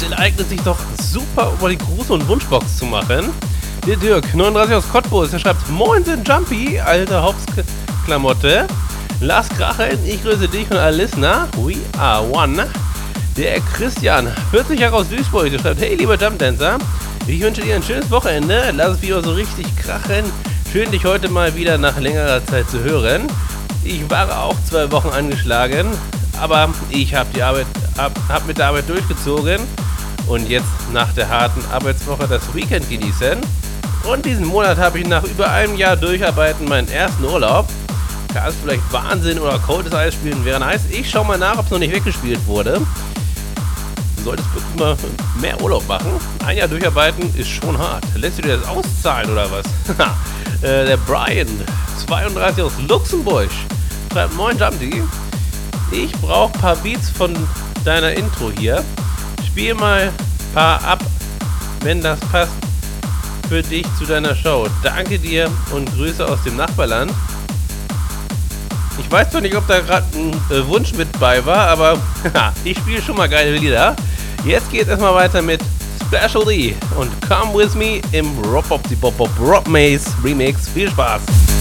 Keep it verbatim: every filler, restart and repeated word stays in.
Stelle eignet sich doch super, über die Gruß- und Wunschbox zu machen. Der Dirk, neununddreißig aus Cottbus, der schreibt: Moinsen Jumpy, alte Hauptklamotte. Lars Krachen, ich grüße dich und alle Listener. We are one. Der Christian, vierzig Jahre aus Duisburg, der schreibt: Hey, lieber Jumpdancer, ich wünsche dir ein schönes Wochenende. Lass es wieder so richtig krachen. Schön, dich heute mal wieder nach längerer Zeit zu hören. Ich war auch zwei Wochen angeschlagen, aber ich habe die Arbeit, hab, hab mit der Arbeit durchgezogen und jetzt nach der harten Arbeitswoche das Weekend genießen. Und diesen Monat habe ich nach über einem Jahr Durcharbeiten meinen ersten Urlaub. Kann es vielleicht Wahnsinn oder Coldes Eis spielen, wäre nice. Ich schau mal nach, ob es noch nicht weggespielt wurde. Du solltest wirklich mal mehr Urlaub machen. Ein Jahr Durcharbeiten ist schon hart. Lässt du dir das auszahlen oder was? äh, der Brian, zweiunddreißig aus Luxemburg, schreibt: Moin Jumpy, ich brauche ein paar Beats von deiner Intro hier. Spiel mal ein paar ab, wenn das passt für dich zu deiner Show. Danke dir und Grüße aus dem Nachbarland. Ich weiß zwar nicht, ob da gerade ein äh, Wunsch mit bei war, aber ich spiele schon mal geile Lieder. Jetzt geht's erstmal weiter mit Specialty und Come With Me im Rob Rob Rob Maze Remix. Viel Spaß!